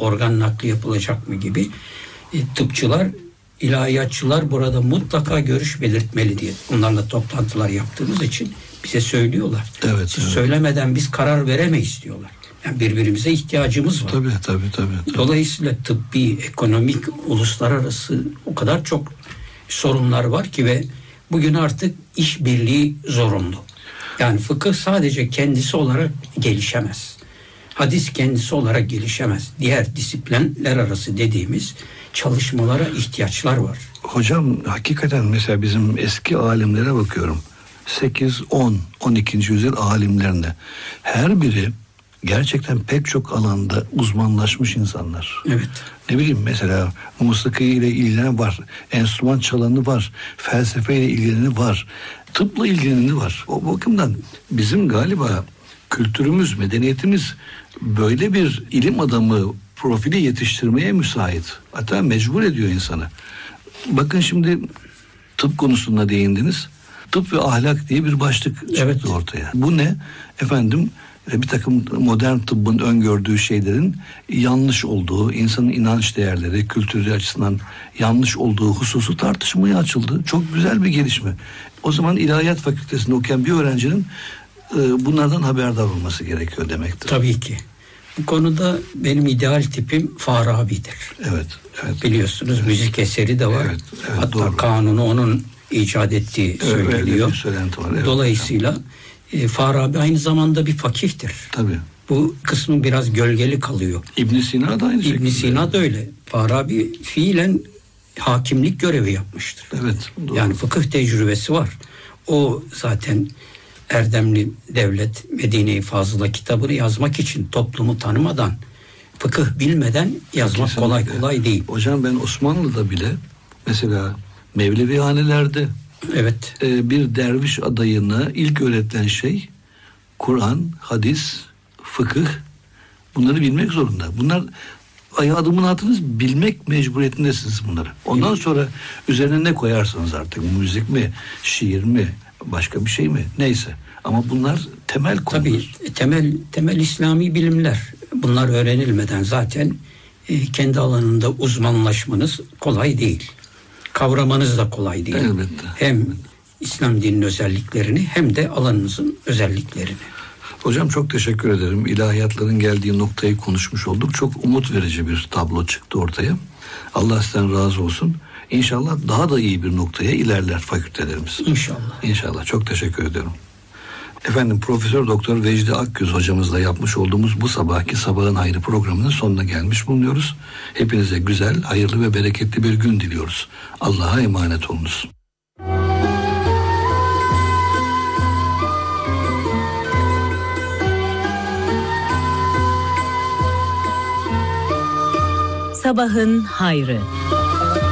organ nakli yapılacak mı gibi tıpçılar, ilahiyatçılar burada mutlaka görüş belirtmeli diye onlarla toplantılar yaptığımız için bize söylüyorlar. Evet, Siz söylemeden biz karar veremeyiz diyorlar. Yani birbirimize ihtiyacımız var. Tabii. Dolayısıyla tıbbi, ekonomik, uluslararası o kadar çok sorunlar var ki ve bugün artık işbirliği zorunlu. Yani fıkıh sadece kendisi olarak gelişemez. Hadis kendisi olarak gelişemez. Diğer disiplinler arası dediğimiz çalışmalara ihtiyaçlar var. Hocam hakikaten mesela bizim eski alimlere bakıyorum. 8, 10, 12. yüzyıl alimlerine. Her biri gerçekten pek çok alanda uzmanlaşmış insanlar. Evet. Ne bileyim mesela musiki ile ilgilenen var. Enstrüman çalanı var. Felsefeyle ilgileni var. Tıpla ilgileni var. O bakımdan bizim galiba kültürümüz, medeniyetimiz böyle bir ilim adamı profili yetiştirmeye müsait. Hatta mecbur ediyor insanı. Bakın şimdi tıp konusunda değindiniz. Tıp ve ahlak diye bir başlık çıktı ortaya. Bu ne? Efendim bir takım modern tıbbın öngördüğü şeylerin yanlış olduğu, insanın inanç değerleri, kültürü açısından yanlış olduğu hususu tartışmaya açıldı. Çok güzel bir gelişme. O zaman İlahiyat Fakültesi'nde okuyan bir öğrencinin bunlardan haberdar olması gerekiyor demektir. Tabii ki. Bu konuda benim ideal tipim Farabi'dir. Evet. Biliyorsunuz müzik eseri de var. Evet, hatta doğru. kanunu onun icat ettiği söyleniyor. Dolayısıyla Farabi aynı zamanda bir fakihtir. Tabii. Bu kısmı biraz gölgeli kalıyor. İbn Sina da aynı şekilde. İbn Sina da öyle. Farabi fiilen hakimlik görevi yapmıştır. Evet. Doğru. Yani fıkıh tecrübesi var. O zaten Erdemli Devlet Medine-i Fazıla kitabını yazmak için toplumu tanımadan, fıkıh bilmeden yazmak Kesinlikle. kolay değil. Hocam ben Osmanlı'da bile mesela Mevlevihanelerde bir derviş adayına ilk öğretilen şey Kur'an, hadis, fıkıh, bunları bilmek zorunda. Bunlar adımını atınız, bilmek mecburiyetindesiniz bunları. Ondan sonra üzerine ne koyarsanız artık, müzik mi, şiir mi, başka bir şey mi, neyse. Ama bunlar temel konular. Tabii temel İslami bilimler. Bunlar öğrenilmeden zaten kendi alanında uzmanlaşmanız kolay değil. Kavramanız da kolay değil. Elbette. Hem İslam dininin özelliklerini hem de alanınızın özelliklerini. Hocam çok teşekkür ederim. İlahiyatların geldiği noktayı konuşmuş olduk. Çok umut verici bir tablo çıktı ortaya. Allah sizden razı olsun. İnşallah daha da iyi bir noktaya ilerler fakültelerimiz. İnşallah. İnşallah. Çok teşekkür ediyorum. Efendim Profesör Doktor Vecdi Akgüz hocamızla yapmış olduğumuz bu sabahki Sabahın Hayrı programının sonuna gelmiş bulunuyoruz. Hepinize güzel, hayırlı ve bereketli bir gün diliyoruz. Allah'a emanet olunuz. Sabahın Hayrı.